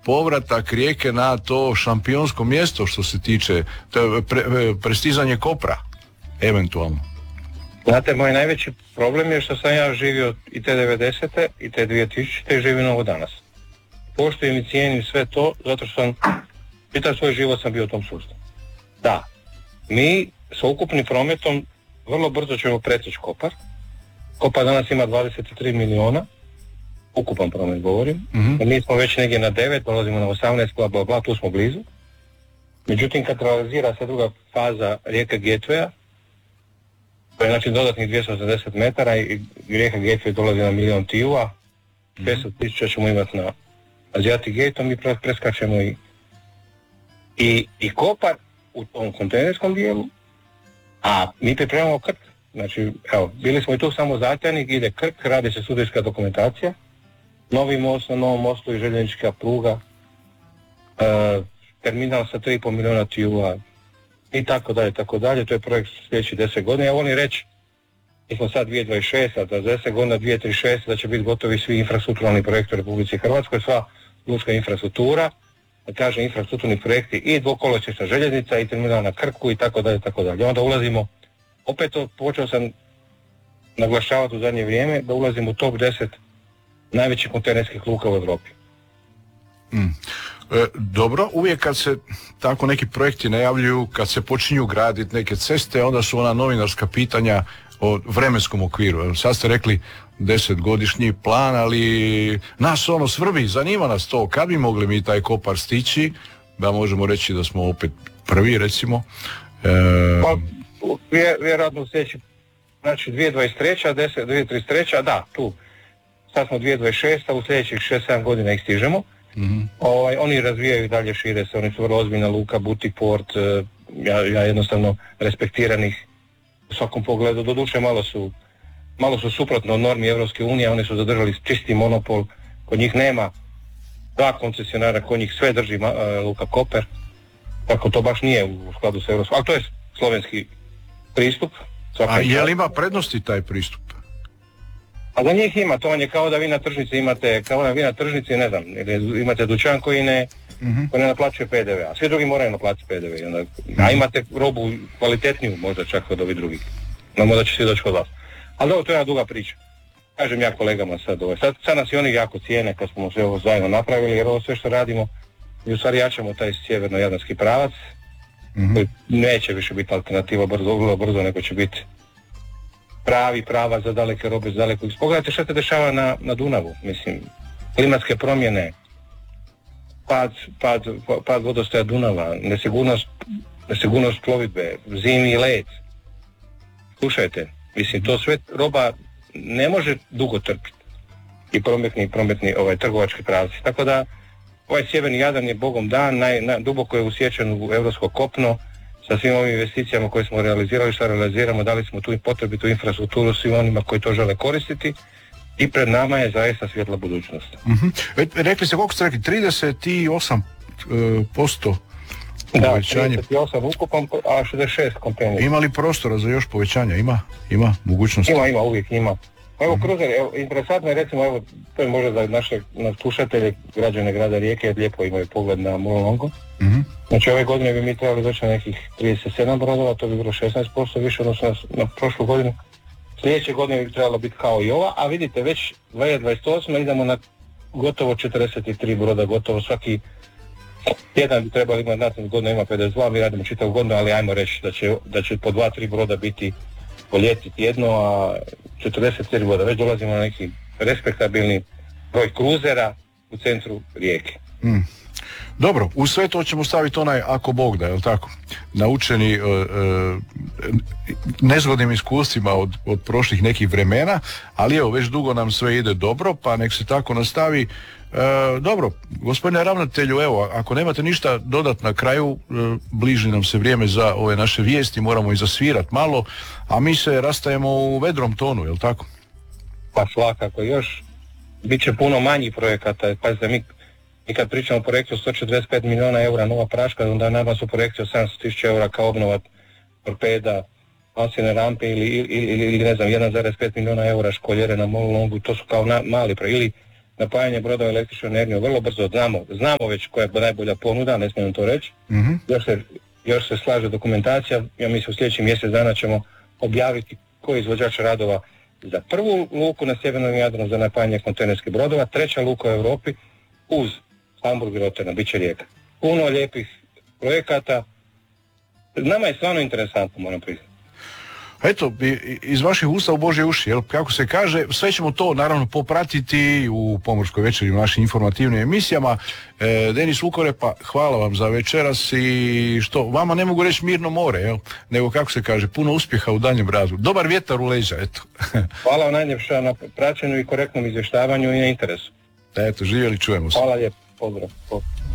povratak Rijeke na to šampionsko mjesto što se tiče prestizanje Kopra, eventualno? Znate, moj najveći problem je što sam ja živio i te 90. i te 2000. i živim ovo danas. Poštujem i cijenim sve to, zato što sam, čitav svoj život sam bio u tom sustavu. Da, mi sa ukupnim prometom vrlo brzo ćemo preteći Kopar. Kopar danas ima 23 miliona, ukupan promet govorim. Mi smo već negdje na 9, dolazimo na 18, bla bla bla, tu smo blizu. Međutim, kad realizira se druga faza Rijeka Gatewaya, to je znači dodatnih 280 metara i Rijeka Gateway dolazi na 1.000.000 TIU-a, 500.000 ćemo imati na Adriatic Gate-om i preskačemo i Kopar u tom kontejnerskom dijelu, a mi pripremamo Krk. Znači, evo, bili smo i tu samo Zatjanik, ide Krk, radi se studijska dokumentacija, novi most na novom mostu i željeznička pruga, terminal sa 3,5 miliona TIU-a i tako dalje, to je projekt sljedećih 10 godina. Ja volim reći, mi smo sad 2026, a za 10 godina 2036 da će biti gotovi svi infrastrukturalni projekti u Republici Hrvatskoj, sva lučka infrastruktura, da kažem infrastrukturni projekti i dvokolosječna željeznica i terminal na Krku i tako dalje. Onda ulazimo, opet to počeo sam naglašavati u zadnje vrijeme, da ulazimo u top 10 najvećih kontejnerskih luka u Europi. Dobro, uvijek kad se tako neki projekti najavljuju, kad se počinju graditi neke ceste, onda su ona novinarska pitanja o vremenskom okviru. Sad ste rekli 10-godišnji plan, ali nas ono svrbi, zanima nas to, kad bi mogli mi taj Kopar stići, da možemo reći da smo opet prvi, recimo. Pa, vjerojatno sljedeći, znači 2023, 2033, da, tu. Sad smo 2026, a u sljedećih 6-7 godina ih stižemo. Oni razvijaju dalje, šire se, oni su vrlo ozbiljna luka, butik port, ja jednostavno respektiram ih u svakom pogledu, doduše malo su suprotno od normi Europske unije, oni su zadržali čisti monopol, kod njih nema dva koncesionara, kod njih sve drži luka Koper, tako to baš nije u skladu sa Europskom, ali to je slovenski pristup. A je li ima prednosti taj pristup? A za njih ima, to vam je kao da vi na tržnici imate, ne znam, imate dućan koji ne naplaćuje PDV, a svi drugi moraju naplatiti PDV, a imate robu kvalitetniju možda čak od ovih drugih, možda će svi doći kod vas. Ali dobro, to je jedna duga priča. Kažem ja kolegama sad nas i oni jako cijene kad smo sve ovo zajedno napravili, jer ovo sve što radimo, i u stvari jačamo taj sjeverno-jadranski pravac, koji neće više biti alternativa vrlo brzo, nego će biti prava za daleke robe, za daleko. Pogledajte što se dešava na Dunavu, mislim, klimatske promjene, pad vodostaja Dunava, nesigurnost plovidbe, zimi led. Slušajte, mislim, to sve roba ne može dugo trpiti i prometni trgovački pravci. Tako da ovaj sjeverni Jadran je bogom dan, duboko je usječen u europsko kopno, sa svim ovim investicijama koje smo realizirali, što realiziramo, dali smo tu potrebitu infrastrukturu svim onima koji to žele koristiti i pred nama je zaista svjetla budućnost. Rekli ste, koliko ste rekli, 38% povećanje? Da, 38 ukupan, a 66 kontejnera. Ima li prostora za još povećanja? Ima mogućnosti? Uvijek ima. Evo Kruzer, interesantno je recimo, evo, to je možda za naše slušatelje, građane grada Rijeke, jer lijepo imaju pogled na Mulongo. Znači ove godine bi mi trebali doći na nekih 37 brodova, to bi bilo 16% više odnosno na prošlu godinu. Sljedeće godine bi trebalo biti kao i ova, a vidite već 2028 idemo na gotovo 43 broda, gotovo svaki tjedan bi trebali imati, nastavno godina ima 52, mi radimo čitavu godinu, ali ajmo reći da će po 2-3 broda biti po ljeti tjedno, a 44 broda, već dolazimo na neki respektabilni broj kruzera u centru Rijeke. Dobro, u sve to ćemo staviti onaj ako Bog da, jel tako? Naučeni nezgodnim iskustvima od prošlih nekih vremena, ali evo, već dugo nam sve ide dobro, pa nek se tako nastavi. Dobro, gospodine ravnatelju, evo, ako nemate ništa dodat na kraju, bliži nam se vrijeme za ove naše vijesti, moramo i zasvirat malo, a mi se rastajemo u vedrom tonu, jel tako? Pa svakako, još bit će puno manjih projekata, pazite, mi kad pričamo o projektu 145 milijuna eura nova praška, onda nama su projekcije od 700.000 eura kao obnova torpeda, masivne rampe ili ne znam 1,5 milijuna eura školjere na Molongu, to su kao mali projekti, ili napajanje brodova električnom energijom vrlo brzo, znamo već koja je najbolja ponuda, ne smijem to reći. Još se slaže dokumentacija, ja mislim u sljedećih mjesec dana ćemo objaviti koji izvođač radova za prvu luku na sjevernom Jadranu za napajanje kontejnerskih brodova, treća luka u Europi uz Hamburg i Rotterdam, bit će Rijeka. Puno lijepih projekata, nama je stvarno interesantno, moram priznati. Eto, iz vaših usta u Božje uši, jel, kako se kaže, sve ćemo to naravno popratiti u Pomorskoj večeri, u našim informativnim emisijama. Denis Vukorepa, hvala vam za večeras i što, vama ne mogu reći mirno more, jel, nego kako se kaže, puno uspjeha u daljnjem radu. Dobar vjetar u leđa, eto. Hvala vam najljepša na praćenju i korektnom izvještavanju i na interesu. Eto, živjeli, čujemo se. Hvala lijepo, pozdrav.